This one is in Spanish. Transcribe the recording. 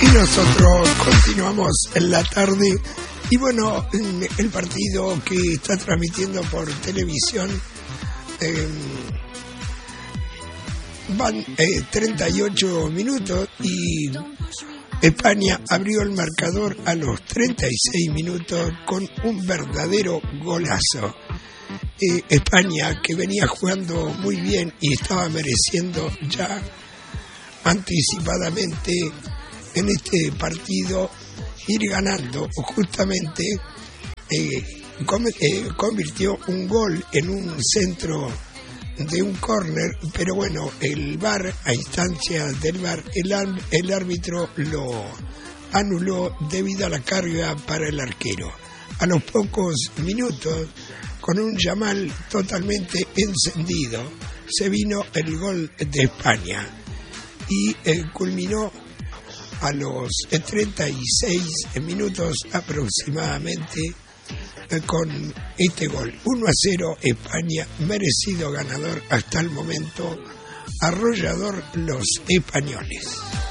nosotros continuamos en la tarde y bueno, el partido que está transmitiendo por televisión van 38 minutos y España abrió el marcador a los 36 minutos con un verdadero golazo. España, que venía jugando muy bien y estaba mereciendo ya anticipadamente en este partido ir ganando, justamente convirtió un gol en un centro de un córner, pero bueno, el VAR, a instancia del VAR, el árbitro lo anuló debido a la carga para el arquero. A los pocos minutos, con un Yamal totalmente encendido, se vino el gol de España y culminó a los 36 minutos aproximadamente con este gol. 1-0 España, merecido ganador hasta el momento, arrollador los españoles.